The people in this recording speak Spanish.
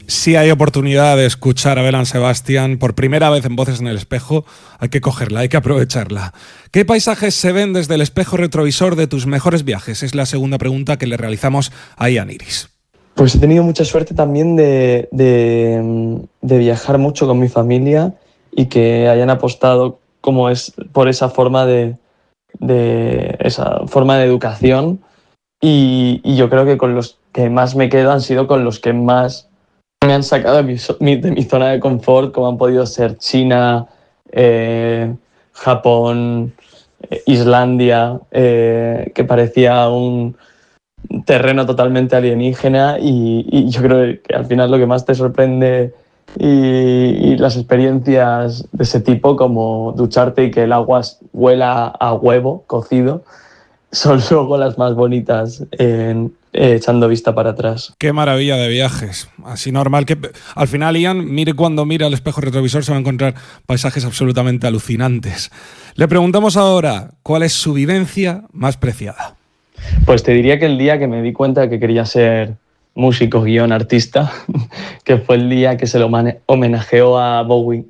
Si hay oportunidad de escuchar a Belle Sebastian por primera vez en Voces en el Espejo, hay que cogerla, hay que aprovecharla. ¿Qué paisajes se ven desde el espejo retrovisor de tus mejores viajes? Es la segunda pregunta que le realizamos a Ian Iris. Pues he tenido mucha suerte también de viajar mucho con mi familia y que hayan apostado como es por esa forma esa forma de educación y yo creo que con los que más me quedo han sido con los que más me han sacado de mi zona de confort, como han podido ser China, Japón, Islandia, que parecía un terreno totalmente alienígena y yo creo que al final lo que más te sorprende y las experiencias de ese tipo, como ducharte y que el agua huela a huevo cocido, son luego las más bonitas echando vista para atrás. Qué maravilla de viajes. Así normal que al final Ian, mire cuando mira al espejo retrovisor, se va a encontrar paisajes absolutamente alucinantes. Le preguntamos ahora, ¿cuál es su vivencia más preciada? Pues te diría que el día que me di cuenta de que quería ser músico, artista, que fue el día que se lo homenajeó a Bowie